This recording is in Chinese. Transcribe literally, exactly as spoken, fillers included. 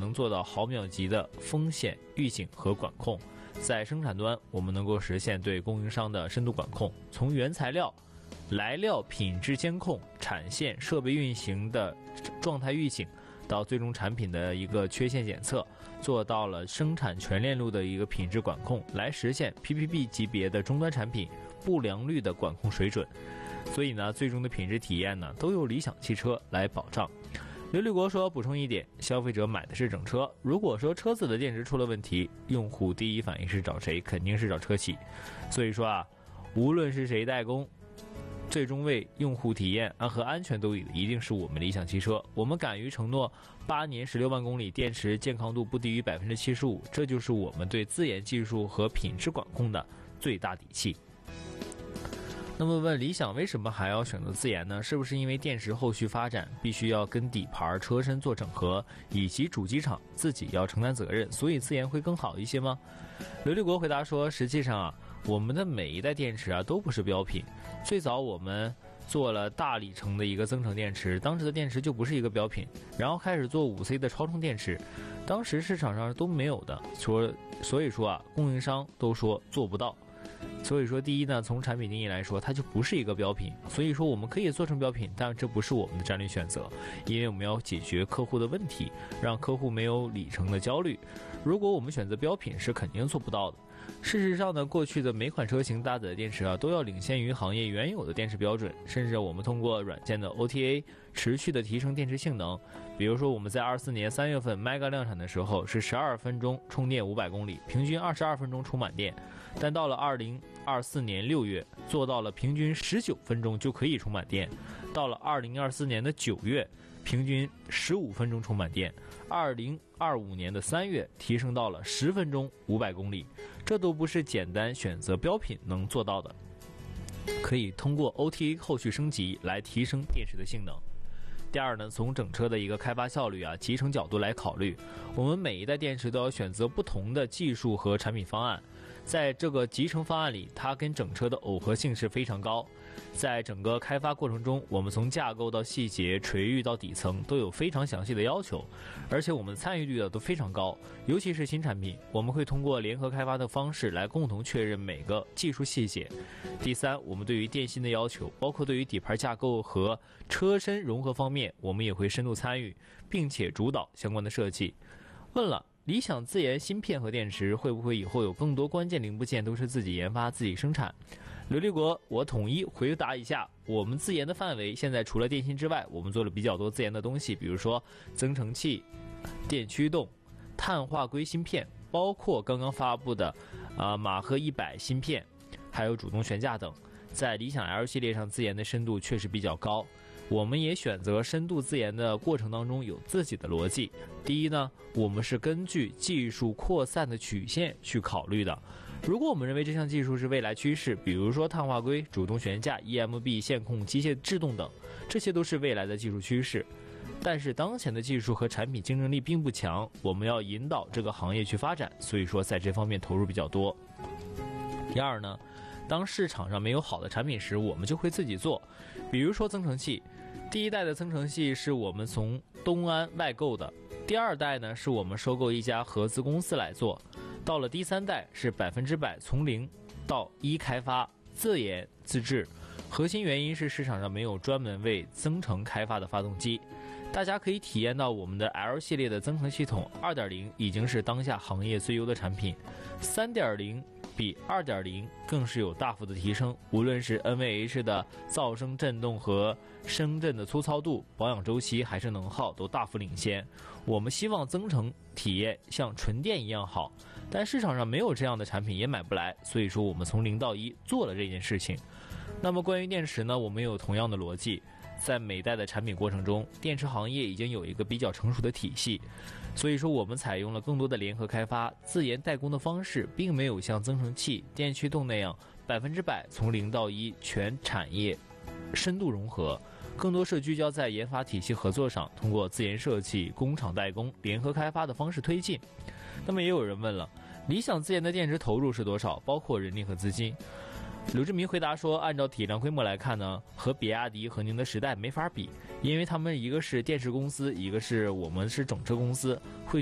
能做到毫秒级的风险预警和管控。在生产端，我们能够实现对供应商的深度管控，从原材料、来料品质监控、产线、设备运行的状态预警，到最终产品的一个缺陷检测，做到了生产全链路的一个品质管控，来实现 P P P 级别的终端产品不良率的管控水准。所以呢，最终的品质体验呢，都由理想汽车来保障。刘立国说，补充一点，消费者买的是整车，如果说车子的电池出了问题，用户第一反应是找谁？肯定是找车企。所以说啊，无论是谁代工，最终为用户体验和安全都一定是我们理想汽车。我们敢于承诺八年十六万公里电池健康度不低于百分之七十五，这就是我们对自研技术和品质管控的最大底气。那么问理想为什么还要选择自研呢？是不是因为电池后续发展必须要跟底盘车身做整合，以及主机厂自己要承担责任，所以自研会更好一些吗？刘立国回答说，实际上啊，我们的每一代电池啊都不是标品。最早我们做了大里程的一个增程电池，当时的电池就不是一个标品，然后开始做 五 C 的超充电池，当时市场上都没有的，说所以说啊，供应商都说做不到。所以说第一呢，从产品定义来说，它就不是一个标品，所以说我们可以做成标品，但这不是我们的战略选择，因为我们要解决客户的问题，让客户没有里程的焦虑。如果我们选择标品，是肯定做不到的。事实上呢，过去的每款车型搭载的电池啊，都要领先于行业原有的电池标准，甚至我们通过软件的 O T A 持续的提升电池性能。比如说我们在二四年三月份 Mega 量产的时候是十二分钟充电五百公里，平均二十二分钟充满电，但到了二零二四年六月做到了平均十九分钟就可以充满电，到了二零二四年的九月平均十五分钟充满电，二零二五年的三月提升到了十分钟五百公里，这都不是简单选择标品能做到的，可以通过 O T A 后续升级来提升电池的性能。第二呢，从整车的一个开发效率啊、集成角度来考虑，我们每一代电池都要选择不同的技术和产品方案。在这个集成方案里，它跟整车的耦合性是非常高。在整个开发过程中，我们从架构到细节、垂域到底层都有非常详细的要求，而且我们参与率的都非常高。尤其是新产品，我们会通过联合开发的方式来共同确认每个技术细节。第三，我们对于电芯的要求，包括对于底盘架构和车身融合方面，我们也会深度参与，并且主导相关的设计。问了，理想自研芯片和电池会不会以后有更多关键零部件都是自己研发自己生产？刘立国，我统一回答一下，我们自研的范围现在除了电芯之外，我们做了比较多自研的东西，比如说增程器、电驱动、碳化硅芯片，包括刚刚发布的啊、呃、马赫一百芯片，还有主动悬架等。在理想 L 系列上自研的深度确实比较高，我们也选择深度自研的过程当中有自己的逻辑。第一呢，我们是根据技术扩散的曲线去考虑的。如果我们认为这项技术是未来趋势，比如说碳化硅、主动悬架、E M B 线控、机械制动等，这些都是未来的技术趋势。但是当前的技术和产品竞争力并不强，我们要引导这个行业去发展，所以说在这方面投入比较多。第二呢，当市场上没有好的产品时，我们就会自己做。比如说增程器，第一代的增程器是我们从东安外购的，第二代呢是我们收购一家合资公司来做，到了第三代是百分之百从零到一开发，自研自制。核心原因是市场上没有专门为增程开发的发动机。大家可以体验到我们的 L 系列的增程系统 二点零 已经是当下行业最优的产品， 三点零比 二点零 更是有大幅的提升，无论是 N V H 的噪声振动和声振的粗糙度、保养周期还是能耗都大幅领先。我们希望增程体验像纯电一样好，但市场上没有这样的产品也买不来，所以说我们从零到一做了这件事情。那么关于电池呢，我们有同样的逻辑，在每代的产品过程中，电池行业已经有一个比较成熟的体系，所以说我们采用了更多的联合开发、自研代工的方式，并没有像增程器、电驱动那样百分之百从零到一全产业深度融合，更多是聚焦在研发体系合作上，通过自研设计、工厂代工、联合开发的方式推进。那么也有人问了，理想自研的电池投入是多少，包括人力和资金？刘志明回答说，按照体量规模来看呢，和比亚迪和宁德时代没法比，因为他们一个是电池公司，一个是我们是整车公司，会